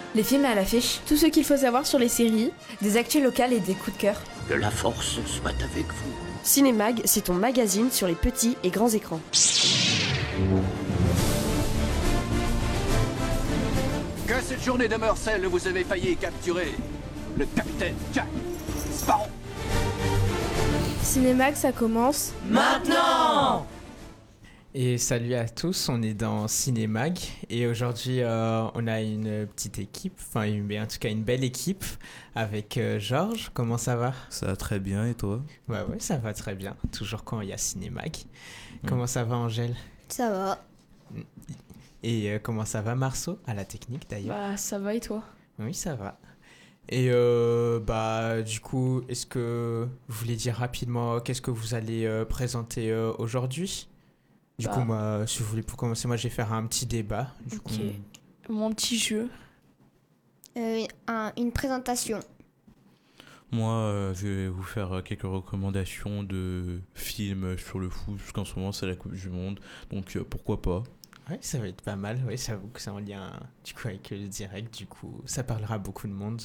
Les films à l'affiche, Tout ce qu'il faut savoir sur les séries. des actus locales et des coups de cœur. Que la force soit avec vous. Cinémag, c'est ton magazine sur les petits et grands écrans. Que cette journée demeure celle où vous avez failli capturer le capitaine Jack Sparrow. Cinémag, ça commence Maintenant! Et salut à tous, on est dans Cinémag et aujourd'hui on a une petite équipe, en tout cas une belle équipe avec Georges. Comment ça va? Ça va très bien, et toi? Ouais, ça va très bien, toujours quand il y a Cinémag. Comment ça va Angèle? Ça va. Et comment ça va Marceau? À la technique d'ailleurs. Bah, ça va et toi? Oui, ça va. Et du coup, est-ce que vous voulez dire rapidement qu'est-ce que vous allez présenter aujourd'hui? Du coup, moi, si vous voulez, pour commencer, moi, je vais faire un petit débat. Ok. Mon petit jeu. Une présentation. Moi, je vais vous faire quelques recommandations de films sur le foot, puisqu'en ce moment, c'est la Coupe du Monde. Donc, pourquoi pas? Ouais, ça va être pas mal. Ouais, j'avoue que c'est en lien du coup avec le direct. Du coup, ça parlera à beaucoup de monde.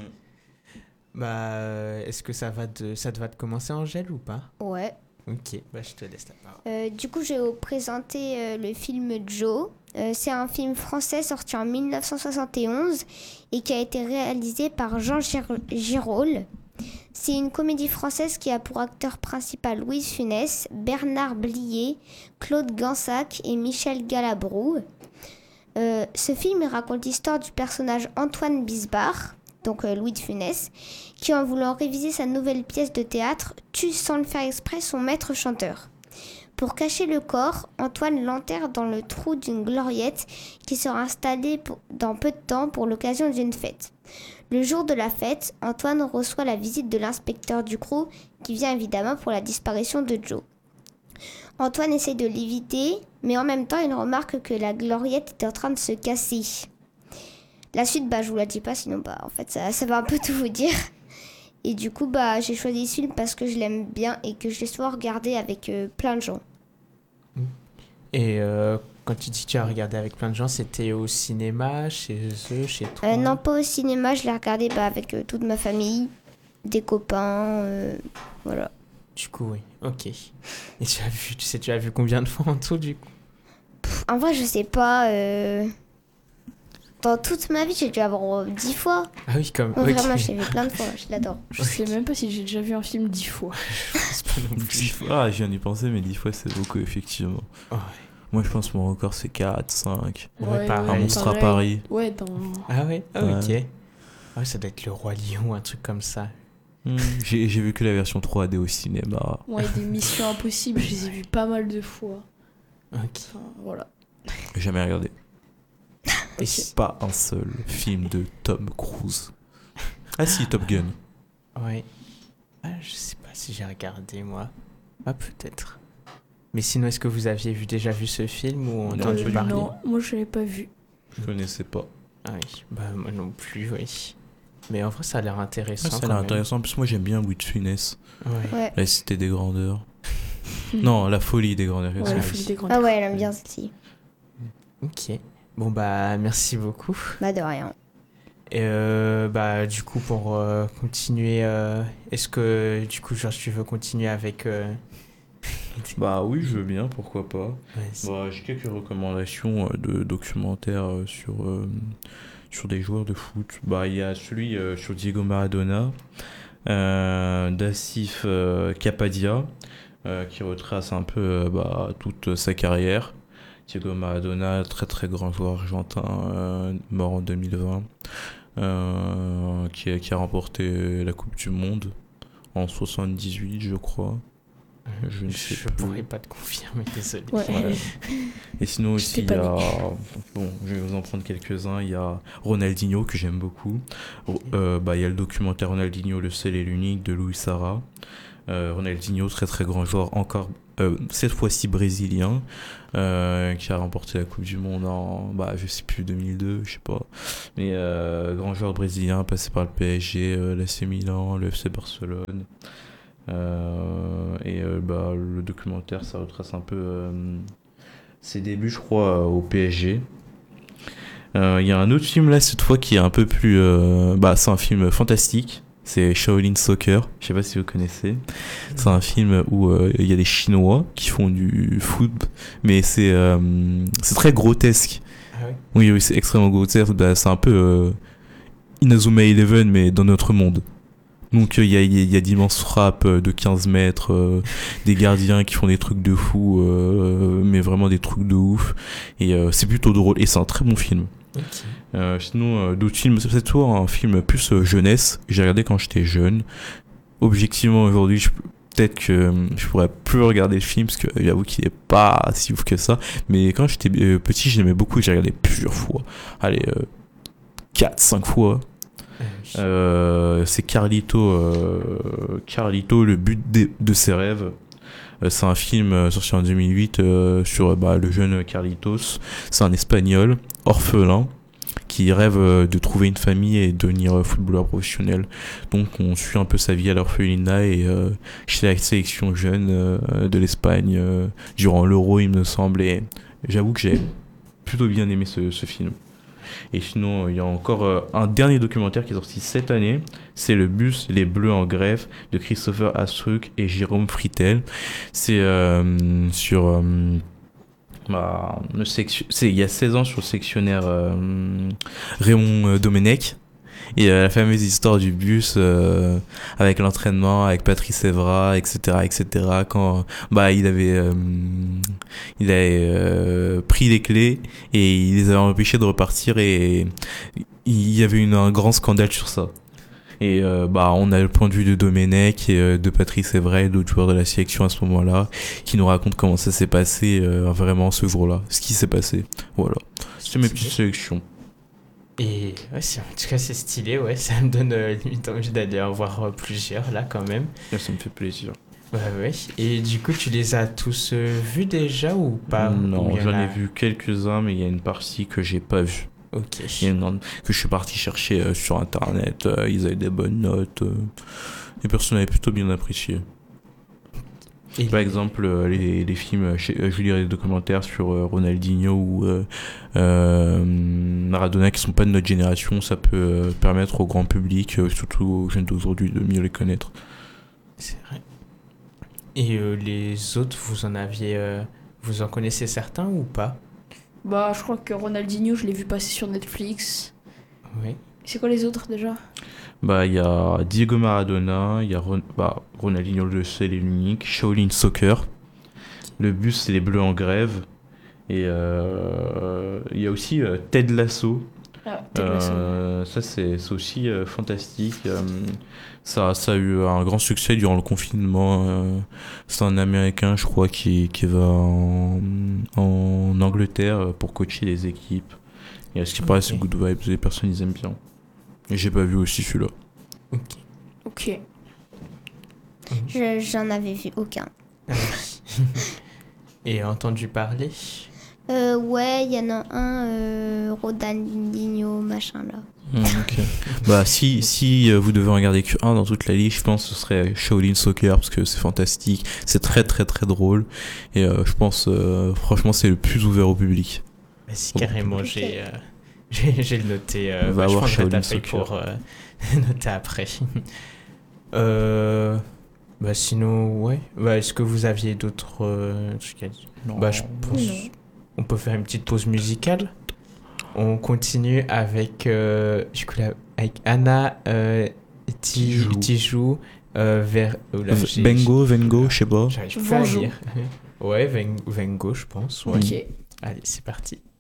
Est-ce que ça te va de commencer, Angèle, ou pas? Ouais. Ok, je te laisse la parole. Du coup, je vais vous présenter le film Joe. C'est un film français sorti en 1971 et qui a été réalisé par Jean Girol. C'est une comédie française qui a pour acteurs principaux Louis de Funès, Bernard Blier, Claude Gansac et Michel Galabru. Ce film raconte l'histoire du personnage Antoine Bisbar, donc Louis de Funès, qui en voulant réviser sa nouvelle pièce de théâtre, tue sans le faire exprès son maître chanteur. Pour cacher le corps, Antoine l'enterre dans le trou d'une gloriette qui sera installée dans peu de temps pour l'occasion d'une fête. Le jour de la fête, Antoine reçoit la visite de l'inspecteur Ducrot qui vient évidemment pour la disparition de Joe. Antoine essaie de l'éviter, mais en même temps il remarque que la gloriette est en train de se casser. La suite, je vous la dis pas, sinon en fait ça va un peu tout vous dire. Et du coup, j'ai choisi ce film parce que je l'aime bien et que je l'ai souvent regardé avec plein de gens. Et quand tu dis que tu as regardé avec plein de gens, c'était au cinéma, chez eux, chez toi? Non, pas au cinéma, je l'ai regardé avec toute ma famille, des copains, voilà. Du coup, oui, ok. Et tu as vu combien de fois en tout, du coup? En vrai, je sais pas. Dans toute ma vie, j'ai dû avoir 10 fois. Ah oui, comme... Okay. Vraiment, je l'ai vu plein de fois, je l'adore. Je sais même pas si j'ai déjà vu un film 10 fois. C'est pas non plus. 10 fois, j'y en ai pensé, mais 10 fois, c'est beaucoup, effectivement. Oh, ouais. Moi, je pense que mon record, c'est 4, 5. Ouais, pareil. Un monstre à Paris. Ouais, dans... Ah ouais? Ah, Ouais. ok. Ah, ça doit être le Roi Lion, un truc comme ça. J'ai vu que la version 3D au cinéma. Ouais, des Missions Impossibles, je les ai vues pas mal de fois. Ok. Enfin, voilà. Jamais regardé. Et Pas un seul film de Tom Cruise. Ah si, Top Gun. Ouais. Ah, je sais pas si j'ai regardé, moi. Ah, peut-être. Mais sinon, est-ce que vous aviez déjà vu ce film ou entendu parler? Non, moi je l'avais pas vu. Je connaissais pas. Ah oui, moi non plus, oui. Mais en vrai, ça a l'air intéressant. Ça a l'air intéressant. En plus, moi, j'aime bien Louis de Funès. Ouais. La Cité des Grandeurs. Non, La Folie des Grandeurs. Ouais, la Folie des Grandeurs. Ah ouais, elle aime bien celle-ci. Ok. Bon, merci beaucoup. De rien. Et du coup, pour continuer, est-ce que, du coup, Georges, tu veux continuer avec... Oui, je veux bien, pourquoi pas. J'ai quelques recommandations de documentaires sur des joueurs de foot. Il y a celui sur Diego Maradona, d'Assif Kapadia, qui retrace un peu toute sa carrière. Diego Maradona, très très grand joueur argentin, mort en 2020, qui a remporté la Coupe du Monde en 78, je crois. Je ne sais plus. pourrais pas te confirmer, désolé. Ouais. Et sinon aussi, il y pas a... je vais vous en prendre quelques-uns. Il y a Ronaldinho, que j'aime beaucoup. Il y a le documentaire Ronaldinho, le seul et l'unique, de Louis Sarra. Ronaldinho, très très grand joueur, encore cette fois-ci brésilien, qui a remporté la Coupe du Monde en, je sais plus, 2002, je sais pas. Mais grand joueur brésilien, passé par le PSG, l'AC Milan, le FC Barcelone. Le documentaire, ça retrace un peu ses débuts, je crois, au PSG. Il y a un autre film là cette fois qui est un peu plus c'est un film fantastique, c'est Shaolin Soccer, je sais pas si vous connaissez. C'est un film où il y a des Chinois qui font du foot, mais c'est très grotesque. Ah ouais. Oui, c'est extrêmement grotesque. C'est un peu Inazuma Eleven mais dans notre monde. Donc il y a d'immenses frappes de 15 mètres, des gardiens qui font des trucs de fou, mais vraiment des trucs de ouf. Et c'est plutôt drôle et c'est un très bon film. Ok. Sinon, d'autres films, c'est toujours un film plus jeunesse. J'ai regardé quand j'étais jeune. Objectivement, aujourd'hui, peut-être que je pourrais plus regarder le film parce que j'avoue qu'il est pas si ouf que ça. Mais quand j'étais petit, je l'aimais beaucoup et j'ai regardé plusieurs fois. Allez, 4-5 fois. C'est Carlito, le but de ses rêves. C'est un film sorti en 2008 sur le jeune Carlitos. C'est un Espagnol orphelin qui rêve de trouver une famille et devenir footballeur professionnel. Donc on suit un peu sa vie à l'orphelinat et chez la sélection jeune de l'Espagne durant l'Euro, il me semble. Et j'avoue que j'ai plutôt bien aimé ce film. Et sinon, il y a encore un dernier documentaire qui est sorti cette année. C'est Le bus Les Bleus en grève de Christopher Astruc et Jérôme Fritel. C'est sur... il y a 16 ans sur le sectionnaire Raymond Domenech. Et la fameuse histoire du bus avec l'entraînement, avec Patrice Evra, etc. Quand il avait pris les clés et il les avait empêchés de repartir et il y avait un grand scandale sur ça. Et on a le point de vue de Domenech et de Patrice Evra et d'autres joueurs de la sélection à ce moment-là qui nous racontent comment ça s'est passé vraiment ce jour-là, ce qui s'est passé. Voilà, c'est mes petites sélections. Et ouais, en tout cas, c'est stylé, ouais. Ça me donne limite envie d'aller en voir plusieurs, là, quand même. Ça me fait plaisir. Ouais. Et du coup, tu les as tous vus déjà ou pas? Non, j'en ai vu quelques-uns, mais il y a une partie que j'ai pas vue. Ok. Il y a que je suis parti chercher sur Internet. Ils avaient des bonnes notes. Les personnes avaient plutôt bien apprécié. Et par exemple, les films, je lirai des documentaires sur Ronaldinho ou Maradona qui sont pas de notre génération, ça peut permettre au grand public, surtout aux jeunes d'aujourd'hui, de mieux les connaître. C'est vrai. Et les autres, vous en connaissez certains ou pas? Bah, je crois que Ronaldinho, je l'ai vu passer sur Netflix. Oui. C'est quoi les autres déjà? Il y a Diego Maradona, il y a Ronaldinho le seul et l'unique, Shaolin Soccer, le bus c'est les Bleus en grève, et il y a aussi Ted Lasso. Ah, Ted Lasso. Ça c'est aussi fantastique. Ça a eu un grand succès durant le confinement. C'est un Américain, je crois, qui va en Angleterre pour coacher les équipes. Et à ce qui paraît, c'est good vibes, les personnes ils aiment bien. Et j'ai pas vu aussi celui-là. Ok. J'en avais vu aucun. Et entendu parler? Ouais, il y en a un, Ronaldinho, machin là. Ok. Si vous devez en regarder qu'un dans toute la liste, je pense que ce serait Shaolin Soccer parce que c'est fantastique, c'est très très très drôle et je pense franchement c'est le plus ouvert au public. Si carrément, j'ai le noté. On va avoir je Shaolin Soccer pour noter après. Sinon, ouais. Est-ce que vous aviez d'autres trucs à dire? Non. Je pense. Non. On peut faire une petite pause musicale. On continue avec avec Anna Tijoux Vengo, je sais pas. J'arrive pas à lire. Ouais, Vengo, je pense. Ouais. Ok. Allez, c'est parti.